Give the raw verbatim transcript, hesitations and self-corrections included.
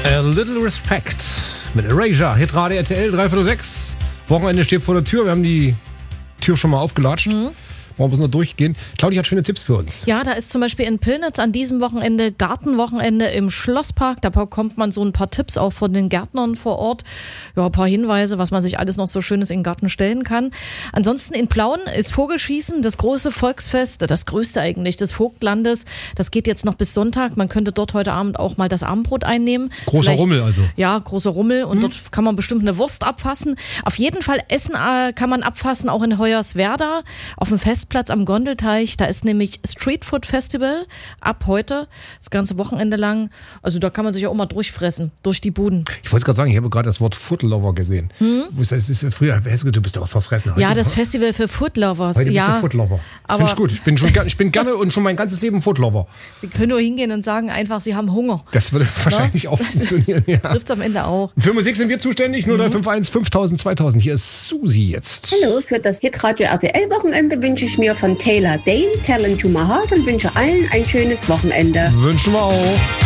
A Little Respect mit Erasure, Hitradio R T L, drei Viertel sechs. Wochenende steht vor der Tür, wir haben die Tür schon mal aufgelatscht. Mhm. Wollen wir noch durchgehen. Claudia hat schöne Tipps für uns. Ja, da ist zum Beispiel in Pillnitz an diesem Wochenende Gartenwochenende im Schlosspark. Da bekommt man so ein paar Tipps auch von den Gärtnern vor Ort. Ja, ein paar Hinweise, was man sich alles noch so Schönes in den Garten stellen kann. Ansonsten in Plauen ist Vogelschießen, das große Volksfest, das größte eigentlich des Vogtlandes. Das geht jetzt noch bis Sonntag. Man könnte dort heute Abend auch mal das Abendbrot einnehmen. Großer Vielleicht, Rummel also. Ja, großer Rummel. Und hm. dort kann man bestimmt eine Wurst abfassen. Auf jeden Fall Essen äh, kann man abfassen, auch in Hoyerswerda auf dem Fest Platz am Gondelteich, da ist nämlich Street Food Festival ab heute, das ganze Wochenende lang. Also da kann man sich ja auch mal durchfressen, durch die Buden. Ich wollte gerade sagen, ich habe gerade das Wort Foodlover gesehen. Hm? Das ist früher, du bist doch verfressen heute. Ja, das Festival für Foodlovers. Heute ja, bist du Foodlover. Finde ich gut. Ich bin, schon, ich bin gerne und schon mein ganzes Leben Foodlover. Sie können nur hingehen und sagen einfach, Sie haben Hunger. Das würde wahrscheinlich ja? auch funktionieren. Ja. Trifft es am Ende auch. Für Musik sind wir zuständig, null drei fünf eins fünftausend zweitausend. Hier ist Susi jetzt. Hallo, für das Hitradio R T L-Wochenende wünsche ich mir von Taylor Dane, Talent to My Heart und wünsche allen ein schönes Wochenende. Wünschen wir auch.